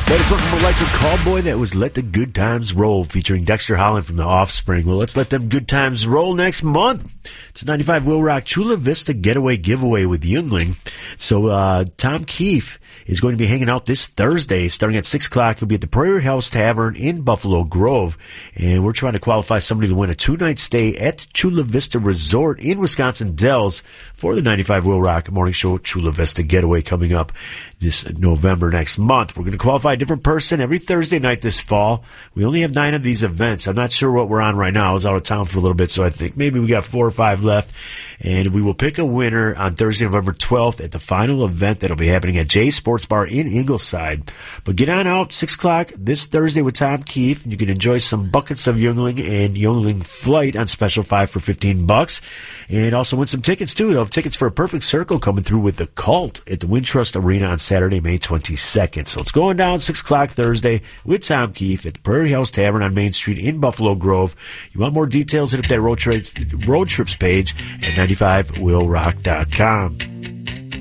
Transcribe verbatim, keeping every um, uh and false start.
That is one from Electric Callboy. That was Let the Good Times Roll, featuring Dexter Holland from The Offspring. Well, let's let them good times roll next month. It's ninety-five Will Rock Chula Vista Getaway Giveaway with Youngling. So uh, Tom Keefe is going to be hanging out this Thursday, starting at six o'clock. He'll be at the Prairie House Tavern in Buffalo Grove. And we're trying to qualify somebody to win a two-night stay at Chula Vista Resort in Wisconsin Dells for the ninety-five Will Rock Morning Show Chula Vista Getaway coming up this November next month. We're going to qualify a different person every Thursday night this fall. We only have nine of these events. I'm not sure what we're on right now. I was out of town for a little bit, so I think maybe we got four or five left. And we will pick a winner on Thursday, November twelfth at the final event that'll be happening at Jay's Sports Bar in Ingleside. But get on out, six o'clock this Thursday with Tom Keefe. You can enjoy some buckets of Youngling and Youngling Flight on special five for fifteen bucks. And also win some tickets, too. They'll have tickets for a Perfect Circle coming through with the Cult at the Wintrust Arena on Saturday, May twenty-second. So it's going down six o'clock Thursday with Tom Keefe at the Prairie House Tavern on Main Street in Buffalo Grove. You want more details, hit up that road trips, road trips page at ninety-five will rock dot com.